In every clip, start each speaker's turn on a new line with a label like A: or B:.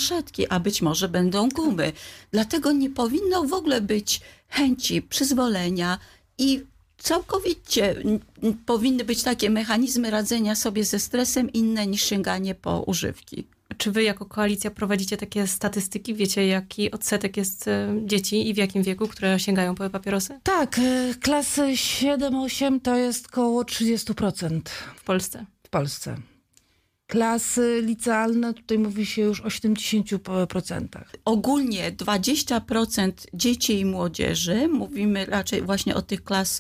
A: saszetki, a być może będą gumy. Dlatego nie powinno w ogóle być chęci, przyzwolenia i całkowicie powinny być takie mechanizmy radzenia sobie ze stresem inne niż sięganie po używki.
B: Czy wy jako koalicja prowadzicie takie statystyki? Wiecie, jaki odsetek jest dzieci i w jakim wieku, które sięgają po papierosy?
C: Tak, klasy 7-8 to jest koło 30%.
B: W Polsce?
C: W Polsce. Klasy licealne, tutaj mówi się już o 70%.
A: Ogólnie 20% dzieci i młodzieży, mówimy raczej właśnie o tych klas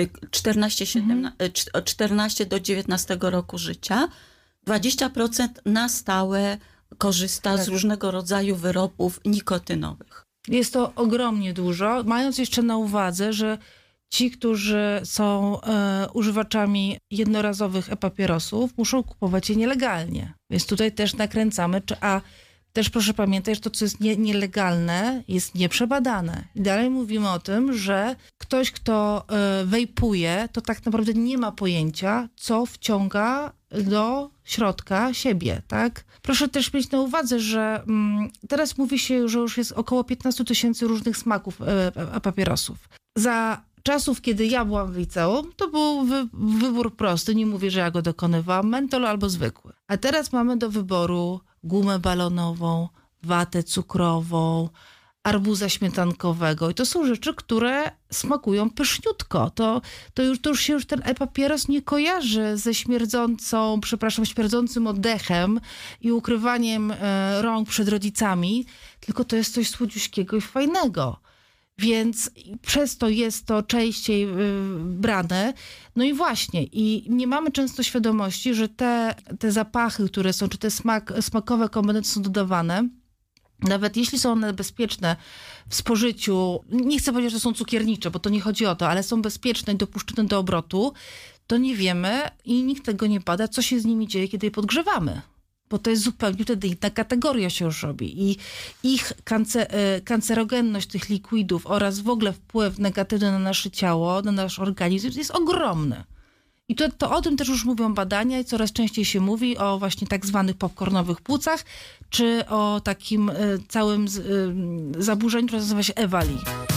A: 14 do 19 roku życia, 20% na stałe korzysta z różnego rodzaju wyrobów nikotynowych.
C: Jest to ogromnie dużo, mając jeszcze na uwadze, że ci, którzy są używaczami jednorazowych e-papierosów, muszą kupować je nielegalnie. Więc tutaj też nakręcamy, a też proszę pamiętać, że to, co jest nielegalne, jest nieprzebadane. I dalej mówimy o tym, że ktoś, kto wejpuje, to tak naprawdę nie ma pojęcia, co wciąga do środka siebie, tak? Proszę też mieć na uwadze, że teraz mówi się, że już jest około 15 000 różnych smaków papierosów. Za czasów, kiedy ja byłam w liceum, to był wybór prosty. Nie mówię, że ja go dokonywałam, mentol albo zwykły. A teraz mamy do wyboru gumę balonową, watę cukrową, arbuza śmietankowego. I to są rzeczy, które smakują pyszniutko. To już się ten e-papieros nie kojarzy ze śmierdzącym oddechem i ukrywaniem rąk przed rodzicami, tylko to jest coś słodziuśkiego i fajnego. Więc przez to jest to częściej brane. No i właśnie, i nie mamy często świadomości, że te zapachy, które są, czy te smakowe komponenty są dodawane, nawet jeśli są one bezpieczne w spożyciu, nie chcę powiedzieć, że są cukiernicze, bo to nie chodzi o to, ale są bezpieczne i dopuszczone do obrotu, to nie wiemy i nikt tego nie bada, co się z nimi dzieje, kiedy je podgrzewamy. Bo to jest zupełnie wtedy inna kategoria się już robi. I ich kancerogenność tych likwidów oraz w ogóle wpływ negatywny na nasze ciało, na nasz organizm jest ogromny. I to o tym też już mówią badania i coraz częściej się mówi o właśnie tak zwanych popcornowych płucach, czy o takim całym zaburzeniu, które nazywa się EVALI.